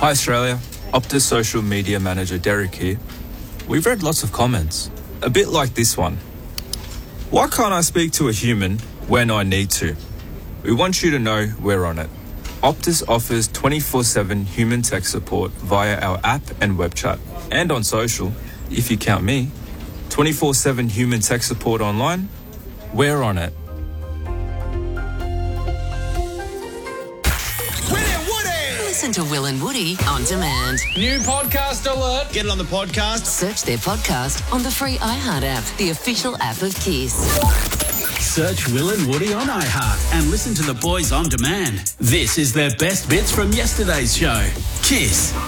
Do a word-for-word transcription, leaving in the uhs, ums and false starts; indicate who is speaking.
Speaker 1: Hi Australia, Optus Social Media Manager Derek here. We've read lots of comments, a bit like this one. Why can't I speak to a human when I need to? We want you to know we're on it. Optus offers twenty-four seven human tech support via our app and web chat, and on social, if you count me. twenty-four seven human tech support online, we're on it.
Speaker 2: Listen to Will and Woody on demand.
Speaker 3: New podcast alert.
Speaker 4: Get it on the podcast.
Speaker 2: Search their podcast on the free iHeart app, the official app of Kiss.
Speaker 5: Search Will and Woody on iHeart and listen to the boys on demand. This is their best bits from yesterday's show. Kiss.